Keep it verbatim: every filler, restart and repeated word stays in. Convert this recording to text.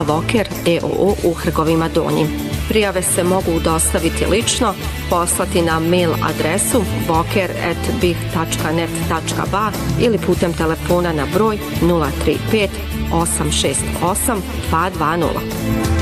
Voker d o o u Hrgovima Donjim. Prijave se mogu dostaviti lično, poslati na mail adresu voker at bih tačka net tačka ba ili putem telefona na broj nula tri pet osam šest osam dva dva nula.